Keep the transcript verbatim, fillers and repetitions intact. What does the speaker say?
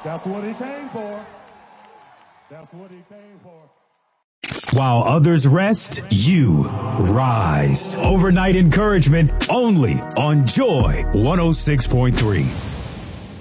That's what he came for. That's what he came for. While others rest, you rise. Overnight encouragement only on Joy one oh six point three.